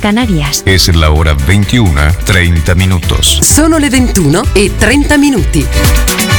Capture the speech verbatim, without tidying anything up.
Canarias. Es la hora veintiuna, treinta minutos. Sono le ventuno e trenta minuti.